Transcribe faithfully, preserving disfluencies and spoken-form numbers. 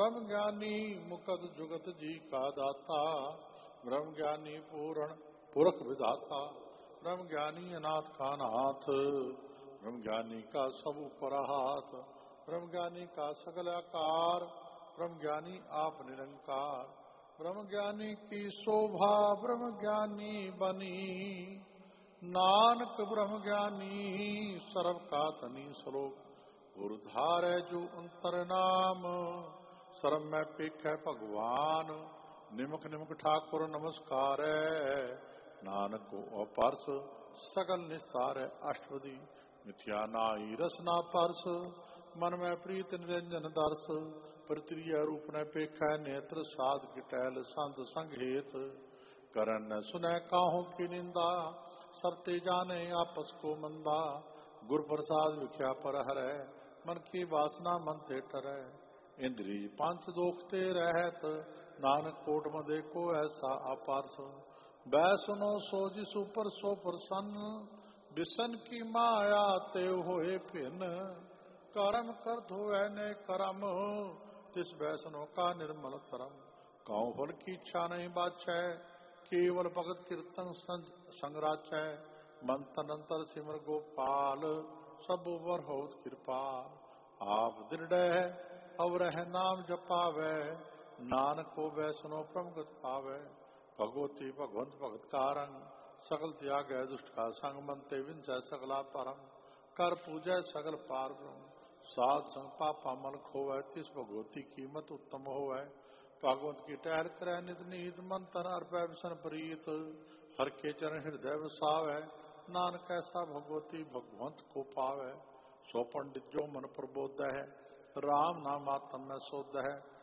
ब्रह्म ज्ञानी मुकद जुगत जी का दाता, ब्रह्म ज्ञानी पूर्ण पुरख विधाता, ब्रह्म ज्ञानी अनाथ का नाथ, ब्रह्म ज्ञानी का सब ऊपर हाथ, ब्रह्म ज्ञानी का सकल आकार, ब्रह्म ज्ञानी आप निरंकार, ब्रह्म ज्ञानी की शोभा ब्रह्म ज्ञानी बनी, नानक ब्रह्म ज्ञानी सर्व का तनी श्लोक, गुरुधार है जो अंतर नाम, सर्व में पेख है भगवान, निमक निमक ठाकुर नमस्कार है, नानक को अपर्स सकल निस्तार है अष्टपदी, मिथ्या नाई रसना परस, मन में प्रीत निरंजन दर्श, प्रत्रिय रूप ने पेख है नेत्र, साध किटैल संत संघेत, करन न सुने काहू की निंदा, सब ते जाने आपस को मंदा, गुर प्रसाद विख्या पर हरै, मन की वासना मन ते टरै, इंद्री पांच दोखते रहत, नानक कोट में देखो ऐसा अपारस, बैसनो सो जिसु पर सो प्रसन्न, बिसन की माया ते होए भिन, कर्म कर धोए ने करम, तिस बैसनो का निर्मल तरम, गाँव फल की इच्छा नहीं बाछै, केवल भगत कीर्तन संगराच है, मन तन अंतर सिमर गोपाल, सब उबर होत कृपाल, आप दृढ़ है अवर है नाम जपावे, नानक को वैसनो प्रमगत पावे, भगवती भगवंत भगत कारंग, सकल त्याग है दुष्ट का संग, मनते विंस सकला परम, कर पूजय सगल पार ब्रह्म, साध संग पापा मन खोवै, तिस भगवती कीमत उत्तम होवै, भागवत की टहल करे नित नीत, मन तन अर्पै विसन प्रीत, हर के चरण हृदय वसावै, नानक ऐसा भगवती भगवंत को पावै, सो पंडित जो मन प्रबोध है, राम नाम आत्म में शोध है,